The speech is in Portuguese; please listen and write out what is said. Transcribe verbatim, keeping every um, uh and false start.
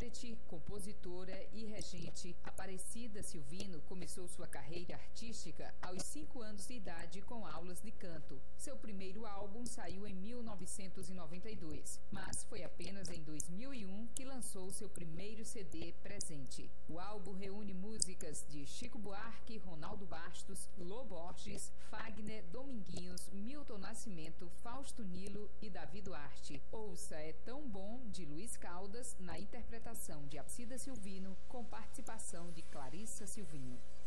Intérprete, compositora e regente, Aparecida Silvino começou sua carreira artística aos cinco anos de idade com aulas de canto. Seu primeiro álbum saiu em mil novecentos e noventa e dois, mas foi apenas em dois mil e um que lançou seu primeiro C D, Presente. O álbum reúne músicas de Chico Buarque, Ronaldo Bastos, Lô Borges, Fagner, Dominguinhos, Milton Nascimento, Fausto Nilo e Davi Duarte. Ouça É Tão Bom, de Luiz Caldas, na interpretação de Aparecida Silvino, com participação de Clarissa Silvino.